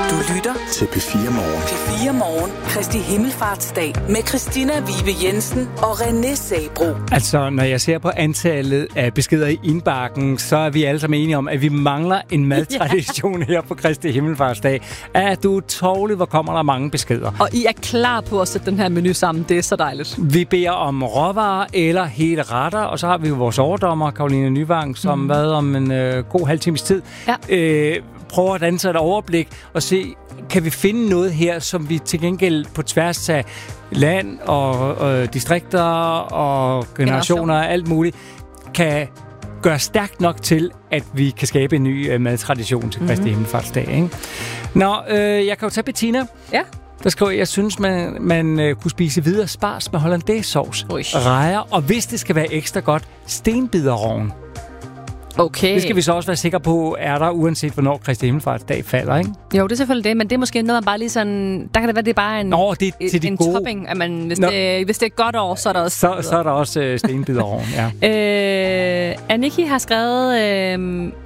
Du lytter til P4 Morgen. P4 Morgen. Kristi Himmelfartsdag med Christina Vibe Jensen og René Sabro. Altså, når jeg ser på antallet af beskeder i indbakken, så er vi alle sammen enige om, at vi mangler en madtradition her på Kristi Himmelfartsdag. Er du tårlig, hvor kommer der mange beskeder? Og I er klar på at sætte den her menu sammen. Det er så dejligt. Vi beder om råvarer eller hele retter, og så har vi jo vores overdommer, Karoline Nyvang, som været om en god halv times tid. Ja. Prøver at danse et overblik og se, kan vi finde noget her, som vi til gengæld på tværs af land og distrikter og generationer og alt muligt, kan gøre stærkt nok til, at vi kan skabe en ny madtradition til Kristi Himmelfartsdag, ikke? Nå, jeg kan jo tage Bettina. Ja. Der skriver, jeg synes, man kunne spise videre spars med hollandaisesauce, rejer, og hvis det skal være ekstra godt, stenbiderrogn. Okay. Det skal vi så også være sikre på, er der uanset hvornår Kristi Himmelfartsdag falder, ikke? Jo, det er selvfølgelig det, men det er måske noget, man bare lige sådan... Der kan det være, det er bare en topping, at man, hvis det er et godt år, så er der også... Så er der også stenbiderrogn, ja. Aniki har skrevet...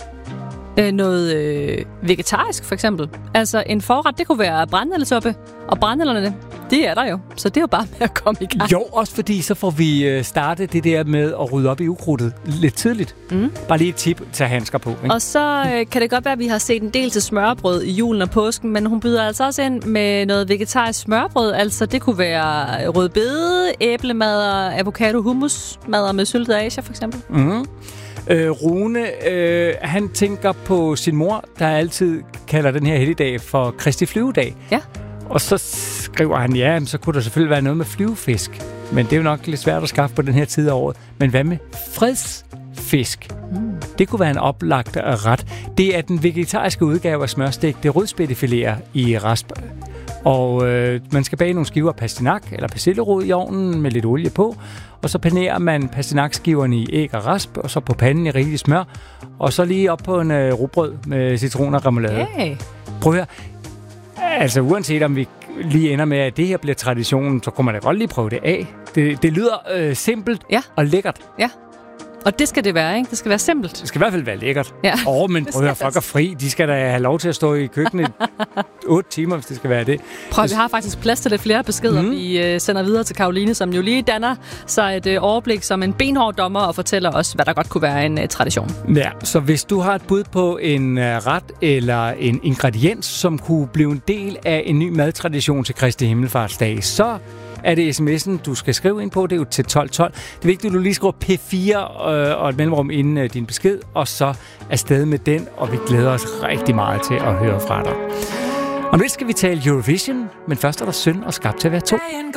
noget vegetarisk, for eksempel. Altså, en forret, det kunne være brændenældesuppe, og brændenælderne, det er der jo. Så det er jo bare med at komme i gang. Jo, også fordi så får vi startet det der med at rydde op i ukrudtet lidt tidligt. Bare lige et tip til handsker på, ikke? Og så kan det godt være, at vi har set en del til smørbrød i julen og påsken, men hun byder altså også ind med noget vegetarisk smørbrød. Altså, det kunne være rødbede, æblemadder, avocado, hummusmadder med syltet asier, for eksempel. Rune, han tænker på sin mor, der altid kalder den her helligdag for Kristi Flyvedag. Ja. Og så skriver han, ja, så kunne der selvfølgelig være noget med flyvefisk. Men det er jo nok lidt svært at skaffe på den her tid af året. Men hvad med fredsfisk? Det kunne være en oplagt ret. Det er den vegetariske udgave af smørstegte rødspættefiléer i rasp. Og man skal bage nogle skiver pastinak eller persillerod i ovnen med lidt olie på. Og så panerer man pastinakskiverne i æg og rasp, og så på panden i rigelig smør. Og så lige op på en rugbrød med citron og remoulade. Hey. Prøv at høre. Altså uanset om vi lige ender med, at det her bliver traditionen, så kunne man da godt lige prøve det af. Det lyder simpelt og lækkert. Ja. Og det skal det være, ikke? Det skal være simpelt. Det skal i hvert fald være lækkert. Ja. Men prøv at høre, folk er fri. De skal da have lov til at stå i køkkenet 8 timer, hvis det skal være det. Prøv, vi har faktisk plads til lidt flere beskeder. Vi sender videre til Karoline, som jo lige danner sig et overblik som en benhård dommer og fortæller os, hvad der godt kunne være en tradition. Ja, så hvis du har et bud på en ret eller en ingrediens, som kunne blive en del af en ny madtradition til Kristi Himmelfartsdag, så er det sms'en, du skal skrive ind på. Det er jo til 1212. Det er vigtigt, at du lige skriver P4 og et mellemrum inden din besked, og så afsted med den, og vi glæder os rigtig meget til at høre fra dig. Om lidt skal vi tale Eurovision, men først er der Synd og Skabt til at være to.